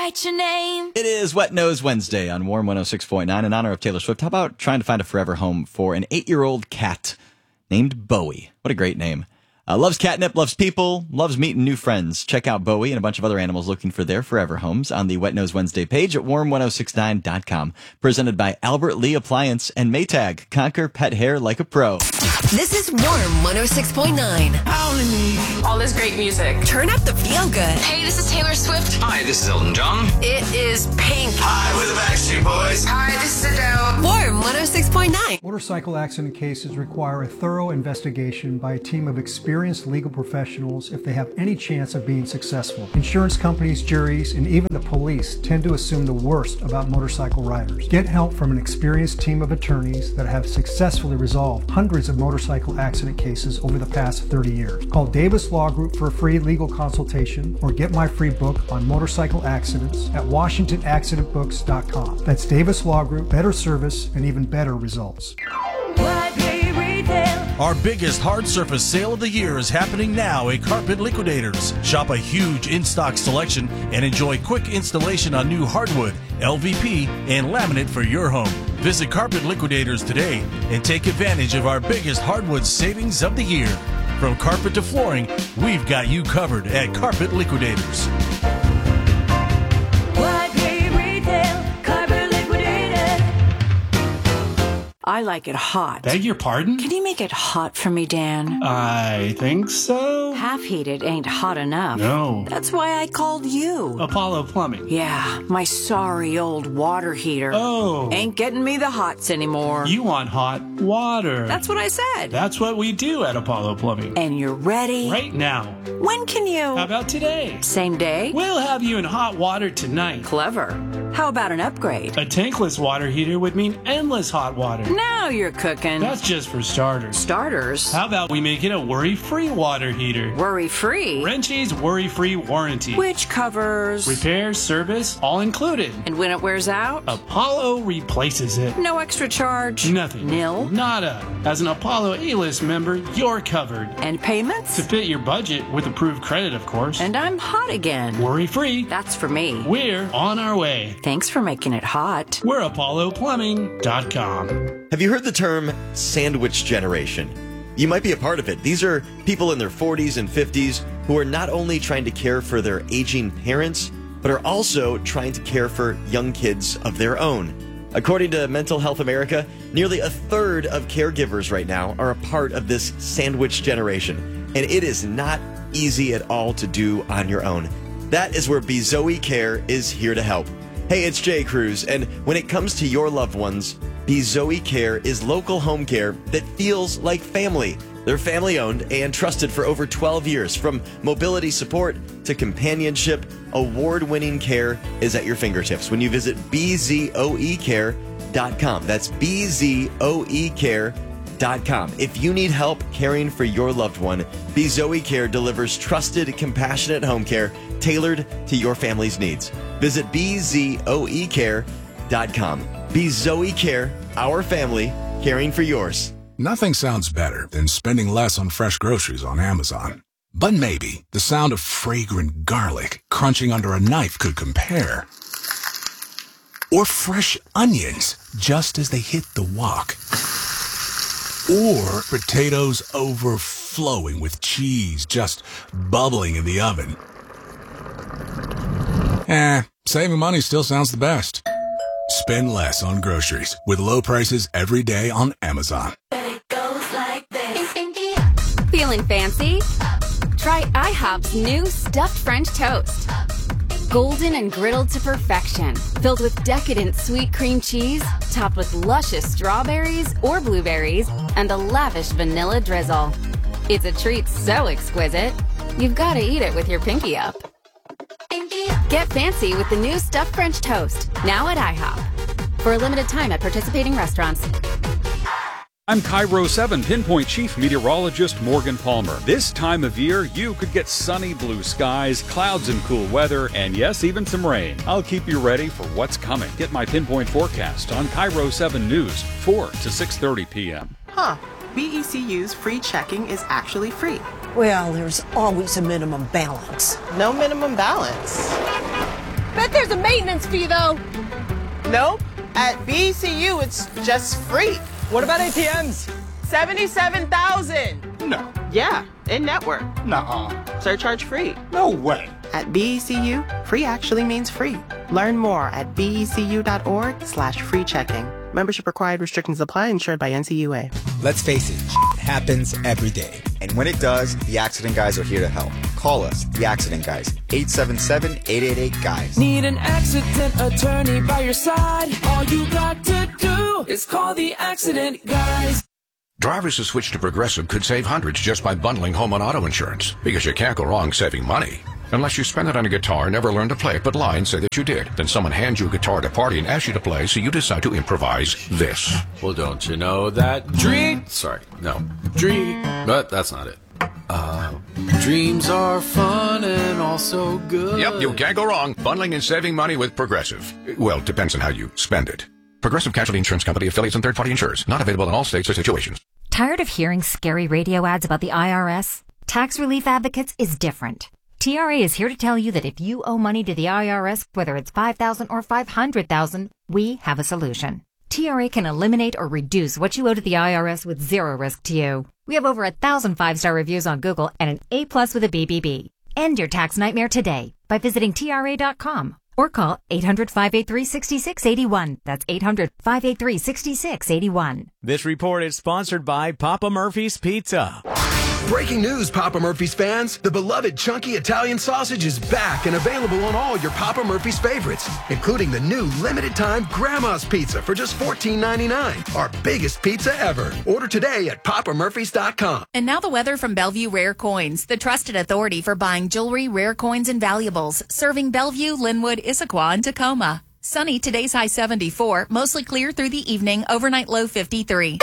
write your name. It is Wet Nose Wednesday on Warm 106.9 in honor of Taylor Swift. How about trying to find a forever home for an 8-year-old cat named Bowie? What a great name. Loves catnip, loves people, loves meeting new friends. Check out Bowie and a bunch of other animals looking for their forever homes on the Wet Nose Wednesday page at warm1069.com. Presented by Albert Lee Appliance and Maytag. Conquer pet hair like a pro. This is Warm 106.9. All this great music. Turn up the feel good. Hey, this is Taylor Swift. Hi, this is Elton John. It is Pink. Hi, we're the Backstreet Boys. Hi, this is Adele. Warm 106.9. Motorcycle accident cases require a thorough investigation by a team of experienced legal professionals if they have any chance of being successful. Insurance companies, juries, and even the police tend to assume the worst about motorcycle riders. Get help from an experienced team of attorneys that have successfully resolved hundreds of motorcycle accident cases over the past 30 years. Call Davis Law Group for a free legal consultation or get my free book on motorcycle accidents at WashingtonAccidentBooks.com. That's Davis Law Group, better service and even better results. Our biggest hard surface sale of the year is happening now at Carpet Liquidators. Shop a huge in-stock selection and enjoy quick installation on new hardwood, LVP, and laminate for your home. Visit Carpet Liquidators today and take advantage of our biggest hardwood savings of the year. From carpet to flooring, we've got you covered at Carpet Liquidators. I like it hot. Beg your pardon? Can you make it hot for me, Dan? I think so. Half-heated ain't hot enough. No. That's why I called you. Apollo Plumbing. Yeah, my sorry old water heater. Oh. Ain't getting me the hots anymore. You want hot water. That's what I said. That's what we do at Apollo Plumbing. And you're ready? Right now. When can you? How about today? Same day? We'll have you in hot water tonight. Clever. How about an upgrade? A tankless water heater would mean endless hot water. Now you're cooking. That's just for starters. Starters? How about we make it a worry-free water heater? Worry-free? Wrenchie's worry-free warranty. Which covers? Repair, service, all included. And when it wears out? Apollo replaces it. No extra charge? Nothing. Nil? Nada. As an Apollo A-list member, you're covered. And payments? To fit your budget with approved credit, of course. And I'm hot again. Worry-free. That's for me. We're on our way. Thanks for making it hot. We're ApolloPlumbing.com. Have you heard the term sandwich generation? You might be a part of it. These are people in their 40s and 50s who are not only trying to care for their aging parents, but are also trying to care for young kids of their own. According to Mental Health America, nearly a third of caregivers right now are a part of this sandwich generation, and it is not easy at all to do on your own. That is where Bezoe Care is here to help. Hey, it's Jay Cruz, and when it comes to your loved ones, Bezoe Care is local home care that feels like family. They're family-owned and trusted for over 12 years. From mobility support to companionship, award-winning care is at your fingertips when you visit bzoecare.com. That's bzoecare.com. If you need help caring for your loved one, Bezoe Care delivers trusted, compassionate home care tailored to your family's needs. Visit bzoecare.com. Bezoe Care, our family, caring for yours. Nothing sounds better than spending less on fresh groceries on Amazon. But maybe the sound of fragrant garlic crunching under a knife could compare. Or fresh onions just as they hit the wok. Or potatoes overflowing with cheese just bubbling in the oven. Saving money still sounds the best. Spend less on groceries with low prices every day on Amazon. Feeling fancy? Try IHOP's new stuffed French toast. Golden and griddled to perfection, filled with decadent sweet cream cheese, topped with luscious strawberries or blueberries, and a lavish vanilla drizzle. It's a treat so exquisite, you've got to eat it with your pinky up. Get fancy with the new stuffed French toast, now at IHOP. For a limited time at participating restaurants. I'm Cairo 7 Pinpoint Chief Meteorologist Morgan Palmer. This time of year, you could get sunny blue skies, clouds and cool weather, and yes, even some rain. I'll keep you ready for what's coming. Get my pinpoint forecast on Cairo 7 News, 4 to 6:30 p.m. BECU's free checking is actually free. Well, there's always a minimum balance. No minimum balance. But there's There's a maintenance fee, though. Nope. At BECU, it's just free. What about ATMs? 77,000. No. Yeah, in-network. Nuh-uh. Surcharge free. No way. At BECU, free actually means free. Learn more at becu.org/free checking. Membership required, restrictions apply, insured by NCUA. Let's face it, happens every day. And when it does, the Accident Guys are here to help. Call us, the Accident Guys, 877-888-GUYS. Need an accident attorney by your side? All you got to do is call the Accident Guys. Drivers who switch to Progressive could save hundreds just by bundling home and auto insurance, because you can't go wrong saving money. Unless you spend it on a guitar, never learn to play it, but lie and say that you did. Then someone hands you a guitar at a party and asks you to play, so you decide to improvise this. Well, don't you know that but that's not it. Dreams are fun and also good. Yep, you can't go wrong bundling and saving money with Progressive. Well, depends on how you spend it. Progressive Casualty Insurance Company, affiliates, and third-party insurers. Not available in all states or situations. Tired of hearing scary radio ads about the IRS? Tax Relief Advocates is different. TRA is here to tell you that if you owe money to the IRS, whether it's $5,000 or $500,000, we have a solution. TRA can eliminate or reduce what you owe to the IRS with zero risk to you. We have over 1,000 5-star reviews on Google and an A+ with a BBB. End your tax nightmare today by visiting TRA.com or call 800-583-6681. That's 800-583-6681. This report is sponsored by Papa Murphy's Pizza. Breaking news, Papa Murphy's fans. The beloved chunky Italian sausage is back and available on all your Papa Murphy's favorites, including the new limited-time Grandma's Pizza for just $14.99. Our biggest pizza ever. Order today at papamurphys.com. And now the weather from Bellevue Rare Coins, the trusted authority for buying jewelry, rare coins, and valuables. Serving Bellevue, Linwood, Issaquah, and Tacoma. Sunny, today's high 74. Mostly clear through the evening. Overnight low 53.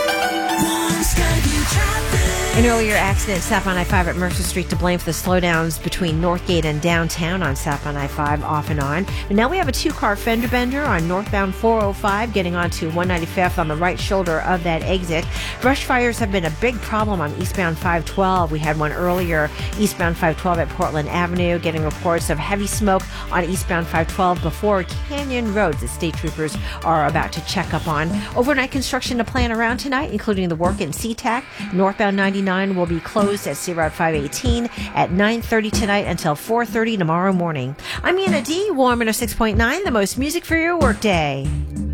An earlier accident southbound I-5 at Mercer Street to blame for the slowdowns between Northgate and downtown on southbound I-5 off and on. And now we have a two-car fender bender on northbound 405 getting onto 195th on the right shoulder of that exit. Brush fires have been a big problem on eastbound 512. We had one earlier eastbound 512 at Portland Avenue, getting reports of heavy smoke on eastbound 512 before Canyon Road that state troopers are about to check up on. Overnight construction to plan around tonight, including the work in SeaTac. Northbound 99 will be closed at C Route 518 at 9:30 tonight until 4:30 tomorrow morning. I'm Anna D. Warm 106.9, the most music for your workday.